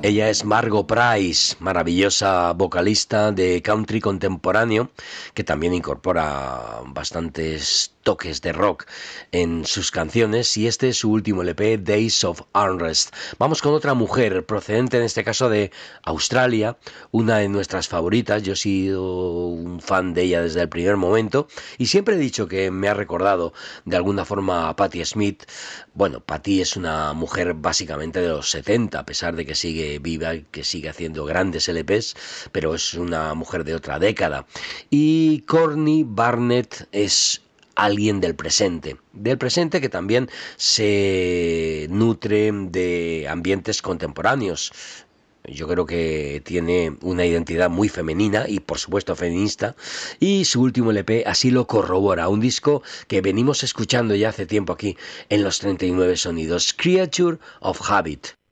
Ella es Margo Price, maravillosa vocalista de country contemporáneo que también incorpora bastantes toques de rock en sus canciones, y este es su último LP, Days of Unrest. Vamos con otra mujer procedente en este caso de Australia, una de nuestras favoritas. Yo he sido un fan de ella desde el primer momento y siempre he dicho que me ha recordado de alguna forma a Patti Smith. Bueno, Patti es una mujer básicamente de los 70, a pesar de que sigue viva y que sigue haciendo grandes LPs, pero es una mujer de otra década. Y Courtney Barnett es alguien del presente que también se nutre de ambientes contemporáneos. Yo creo que tiene una identidad muy femenina y por supuesto feminista, y su último LP así lo corrobora, un disco que venimos escuchando ya hace tiempo aquí en los 39 sonidos, Creature of Habit.